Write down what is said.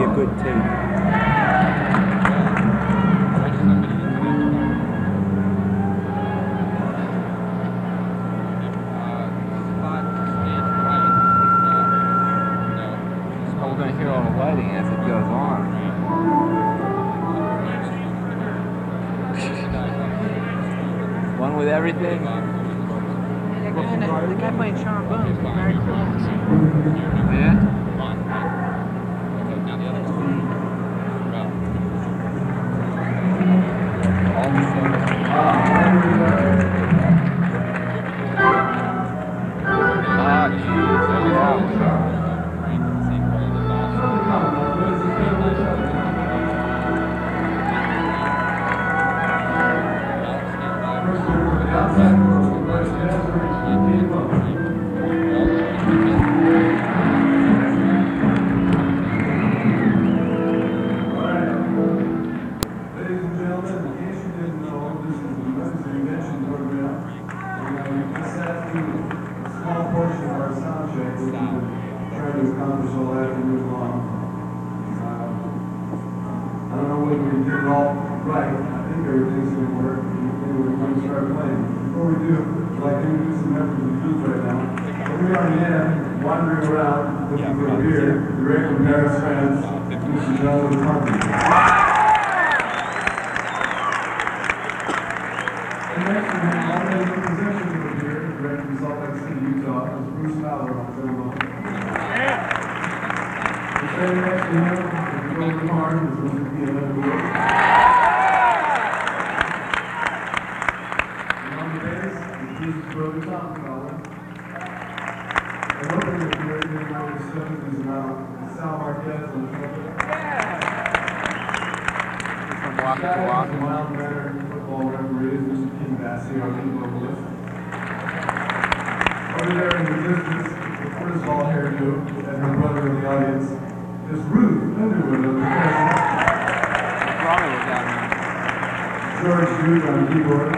good tape. We're going to hear all the lighting as it goes on. One with everything. The guy playing trombone is very cool. Yeah? Accomplish all that and move on. I don't know whether we did it all right. I think everything's going to work. Anyway, we're going to start playing. Before we do, I'd like to introduce some members of the youth right now. But we are in the end, wandering around looking for a beer. The regular Paris fans, Mr. Jonathan Carpenter. And next, we have already in possession of a beer, direct from Salt Lake City, Utah, is Bruce Fowler on trombone. Standing next to him, the golden horn is Mr. Ian Edwards. And on the bass is his brother Tom Fowler. And opening the beer, the number 7 is Sal Marquez on the trumpet. From walking to walking. Wild Manor football referee is Mr. King Bassey, our lead vocalist. Over there in the distance, the Cortisol hairdo and her brother in the audience is Ruth Underwood on the percussion. George Duke on keyboard.